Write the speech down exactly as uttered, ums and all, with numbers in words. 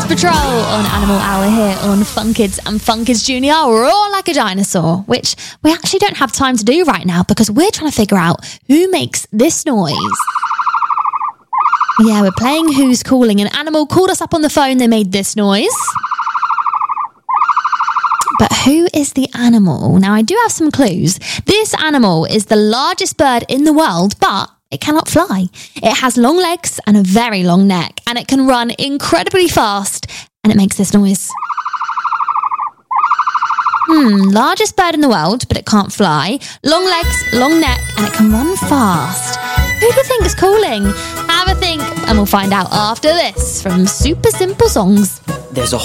Patrol on Animal Hour here on Fun Kids and Fun Kids Junior. Roar like a dinosaur, which we actually don't have time to do right now because we're trying to figure out who makes this noise. Yeah, we're playing Who's Calling. An animal called us up on the phone. They made this noise. But who is the animal? Now, I do have some clues. This animal is the largest bird in the world, but it cannot fly. It has long legs and a very long neck, and it can run incredibly fast, and it makes this noise. Hmm, largest bird in the world, but it can't fly. Long legs, long neck, and it can run fast. Who do you think is calling? Have a think, and we'll find out after this from Super Simple Songs. There's a